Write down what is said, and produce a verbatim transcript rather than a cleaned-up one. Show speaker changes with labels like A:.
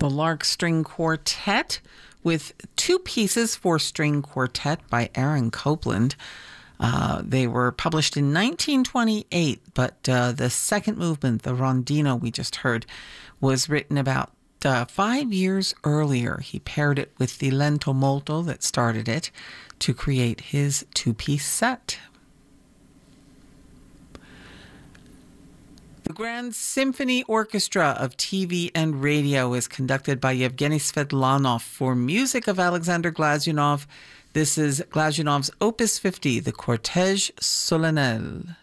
A: The Lark String Quartet with two pieces for string quartet by Aaron Copland. Uh, they were published in nineteen twenty-eight, but uh, the second movement, the Rondino we just heard, was written about uh, five years earlier. He paired it with the Lento Molto that started it to create his two-piece set. The Grand Symphony Orchestra of T V and Radio is conducted by Yevgeny Svetlanov for music of Alexander Glazunov. This is Glazunov's Opus fifty, the Cortège Solennel.